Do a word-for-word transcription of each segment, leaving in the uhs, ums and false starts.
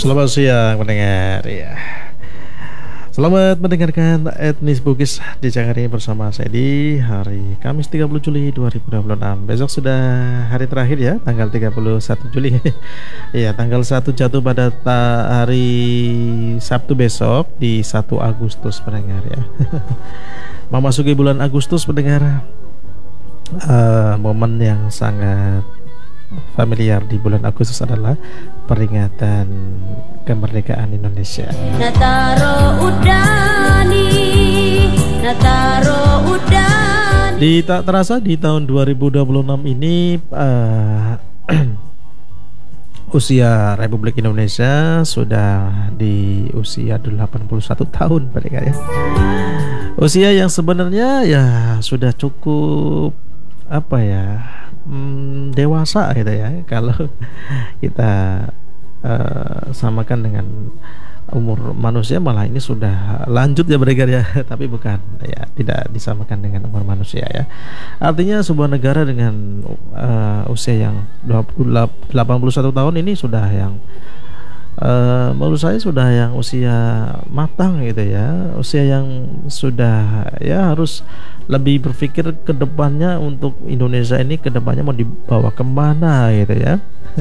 Selamat siang pendengar ya. Selamat mendengarkan Etnis Bugis di Jakarta ini bersama saya di hari Kamis tiga puluh Juli dua ribu dua puluh enam. Besok sudah hari terakhir ya, tanggal tiga puluh satu Juli. Iya, tanggal satu jatuh pada ta- hari Sabtu besok di satu Agustus pendengar ya. Memasuki bulan Agustus pendengar, eh, momen yang sangat familiar di bulan Agustus adalah peringatan kemerdekaan Indonesia. Nataro udani, Nataro udani. Di tak terasa di tahun dua ribu dua puluh enam ini uh, usia Republik Indonesia sudah di usia delapan puluh satu tahun mereka ya. Usia yang sebenarnya ya sudah cukup apa ya? Hmm, dewasa gitu ya kalau kita uh, samakan dengan umur manusia, malah ini sudah lanjut ya mereka ya. Tapi bukan ya, tidak disamakan dengan umur manusia ya. Artinya sebuah negara dengan uh, usia yang delapan puluh satu tahun ini sudah yang uh, menurut saya sudah yang usia matang gitu ya, usia yang sudah ya harus lebih berpikir ke depannya untuk Indonesia ini ke depannya mau dibawa kemana gitu ya.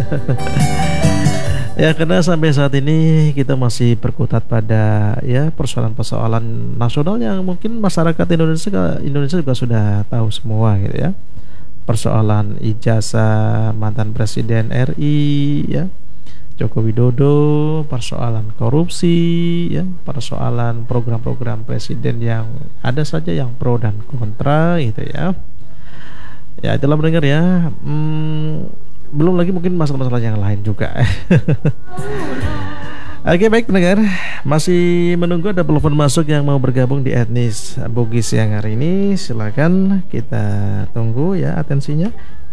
Ya, karena sampai saat ini kita masih berkutat pada ya persoalan-persoalan nasional yang mungkin masyarakat Indonesia Indonesia juga sudah tahu semua gitu ya. Persoalan ijazah mantan presiden R I ya, Joko Widodo, persoalan korupsi ya, persoalan program-program presiden yang ada saja yang pro dan kontra gitu ya. Ya, itulah mendengar ya. Hmm, belum lagi mungkin masalah-masalah yang lain juga. Oke, baik pendengar, masih menunggu ada telepon masuk yang mau bergabung di Etnis Bugis yang hari ini. Silakan kita tunggu ya atensinya